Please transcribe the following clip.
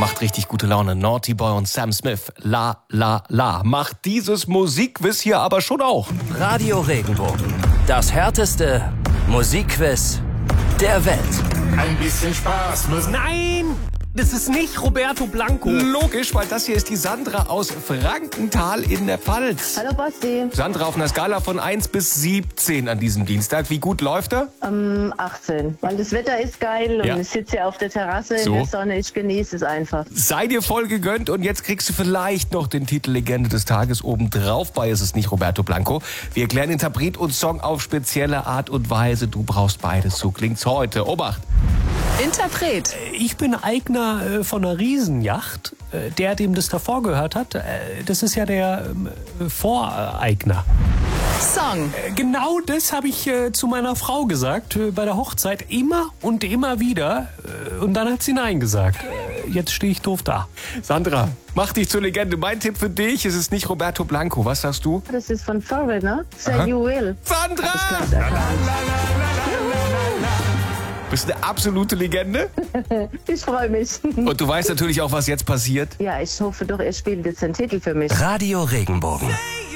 Macht richtig gute Laune. Naughty Boy und Sam Smith. La, la, la. Macht dieses Musikquiz hier aber schon auch. Radio Regenbogen. Das härteste Musikquiz der Welt. Ein bisschen Spaß muss. Nein, das ist nicht Roberto Blanco. Logisch, weil das hier ist die Sandra aus Frankenthal in der Pfalz. Hallo Basti. Sandra, auf einer Skala von 1 bis 17 an diesem Dienstag. Wie gut läuft er? 18. Weil das Wetter ist geil und Ja. ich sitze hier auf der Terrasse So. in der Sonne. Ich genieße es einfach. Sei dir voll gegönnt und jetzt kriegst du vielleicht noch den Titel Legende des Tages obendrauf. Bei ist es nicht Roberto Blanco. Wir erklären Interpret und Song auf spezielle Art und Weise. Du brauchst beides. So klingt's heute. Obacht! Interpret. Ich bin Eigner von einer Riesenjacht. Der, dem das davor gehört hat, das ist ja der Voreigner. Song. Genau das habe ich zu meiner Frau gesagt bei der Hochzeit. Immer und immer wieder. Und dann hat sie Nein gesagt. Jetzt stehe ich doof da. Sandra, mach dich zur Legende. Mein Tipp für dich, es ist nicht Roberto Blanco. Was sagst du? Das ist von Pharrell, ne? Say You Will. Sandra! Hab ich gleich erkannt. Bist eine absolute Legende. Ich freue mich. Und du weißt natürlich auch, was jetzt passiert. Ja, ich hoffe doch, er spielt jetzt den Titel für mich. Radio Regenbogen.